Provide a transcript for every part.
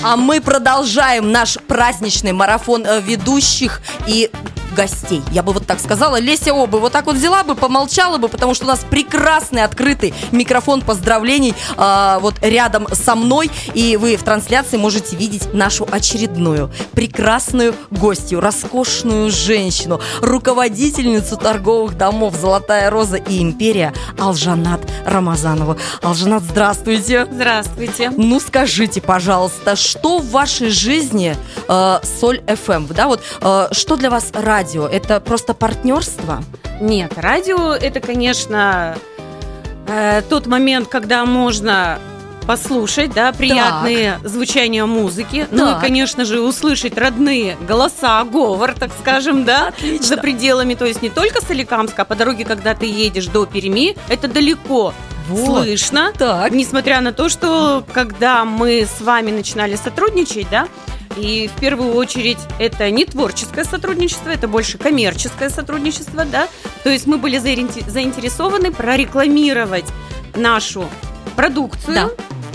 А мы продолжаем наш праздничный марафон ведущих и гостей. Я бы вот так сказала. Леся Обы вот так вот взяла бы, помолчала бы, потому что у нас прекрасный открытый микрофон поздравлений вот рядом со мной. И вы в трансляции можете видеть нашу очередную прекрасную гостью, роскошную женщину, руководительницу торговых домов «Золотая роза» и «Империя» Алжанат Рамазанову. Алжанат, здравствуйте. Здравствуйте. Ну, скажите, пожалуйста, что в вашей жизни Соль FM? Да, вот что для вас радио? Это просто партнерство? Нет, радио это, конечно, тот момент, когда можно послушать, да, приятные звучания музыки. Ну и, конечно же, услышать родные голоса, говор, так скажем, да, за пределами. То есть не только Соликамска, а по дороге, когда ты едешь до Перми, это далеко. Вот. Слышно, несмотря на то, что когда мы с вами начинали сотрудничать, да, и в первую очередь это не творческое сотрудничество, это больше коммерческое сотрудничество, да, то есть мы были заинтересованы прорекламировать нашу продукцию. Да.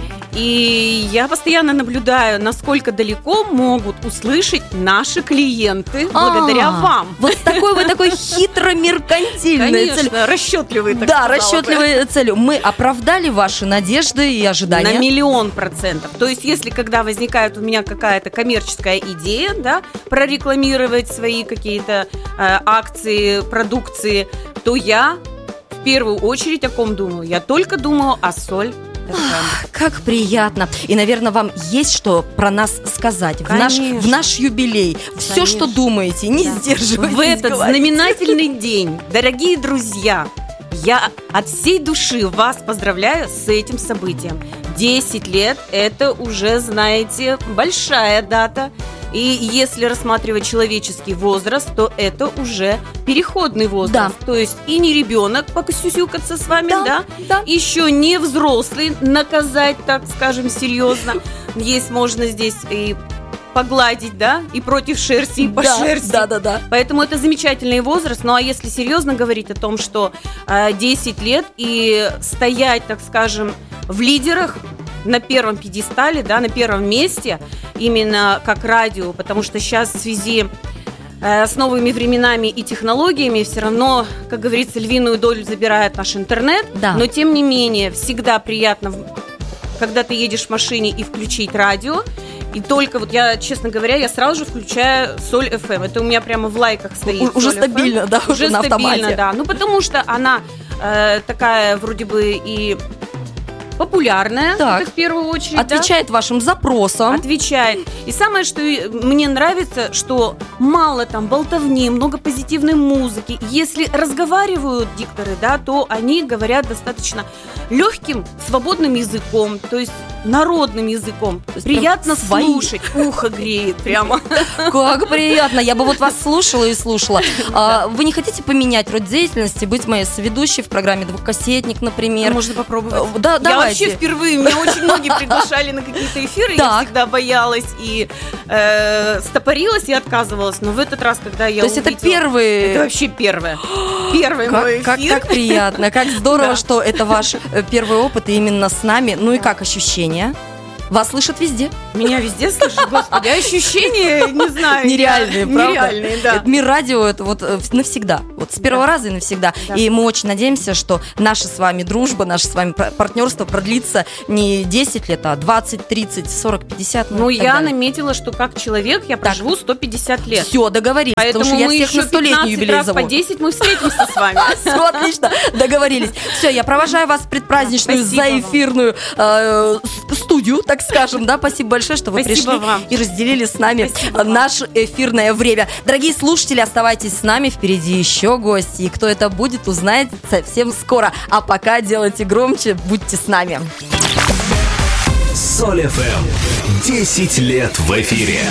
И я постоянно наблюдаю, насколько далеко могут услышать наши клиенты благодаря вам. Вот такой вы такой хитро-меркантильной целью. Конечно, расчетливый, так сказала. Да, расчетливой целью. Мы оправдали ваши надежды и ожидания? На 100%. То есть, если когда возникает у меня какая-то коммерческая идея, да, прорекламировать свои какие-то акции, продукции, то я в первую очередь о ком думаю? Я только думаю о Соль. Как приятно. И, наверное, вам есть что про нас сказать в наш юбилей. Все, что думаете, не сдерживайтесь. В этот знаменательный день, дорогие друзья, я от всей души вас поздравляю с этим событием. 10 лет – это уже, знаете, большая дата. И если рассматривать человеческий возраст, то это уже переходный возраст. Да. То есть и не ребенок посюсюкаться с вами, да? Еще не взрослый наказать, так скажем, серьезно. Есть можно здесь и погладить, да, и против шерсти, и по шерсти. Да. Поэтому это замечательный возраст. Ну а если серьезно говорить о том, что 10 лет и стоять, так скажем, в лидерах, на первом пьедестале, да, на первом месте, именно как радио, потому что сейчас в связи с новыми временами и технологиями все равно, как говорится, львиную долю забирает наш интернет, но тем не менее всегда приятно, когда ты едешь в машине и включить радио. И только вот я, честно говоря, я сразу же включаю Соль FM. Это у меня прямо в лайках стоит. Уже стабильно, да, уже на автомате. Стабильно, да. Ну потому что она такая вроде бы и популярная, это в первую очередь. Отвечает вашим запросам. Отвечает. И самое, что мне нравится, что мало там болтовни, много позитивной музыки. Если разговаривают дикторы, да, то они говорят достаточно легким, свободным языком, то есть народным языком. Приятно слушать. Ухо греет прямо. Как приятно. Я бы вот вас слушала и слушала. Вы не хотите поменять род деятельности, быть моей соведущей в программе «Двухкассетник», например? Можно попробовать. Да, давайте. Я вообще впервые, меня очень многие приглашали на какие-то эфиры, я всегда боялась и стопорилась и отказывалась. Но в этот раз, когда я увидела... То есть это первый... Это вообще первый мой эфир. Как приятно, как здорово, что это ваш первый опыт и именно с нами. Ну и как ощущения? Вас слышат везде. Меня везде слышат, господи. Ощущения, не знаю. Нереальные, правда? Нереальные, да. Мир радио, это вот навсегда. Вот с первого раза и навсегда. Да. И мы очень надеемся, что наша с вами дружба, наше с вами партнерство продлится не 10 лет, а 20, 30, 40, 50. Ну, я наметила, что как человек я проживу 150 лет. Все, договорились. Поэтому потому что я всех на 100-летний юбилей зову. По 10 мы встретимся с вами. Все, отлично, договорились. Все, я провожаю вас в предпраздничную заэфирную студию, так скажем, да, спасибо большое, что вы пришли и разделили с нами наше эфирное время. Дорогие слушатели, оставайтесь с нами, впереди еще гости, и кто это будет, узнаете совсем скоро. А пока делайте громче, будьте с нами. Соль FM. 10 лет в эфире.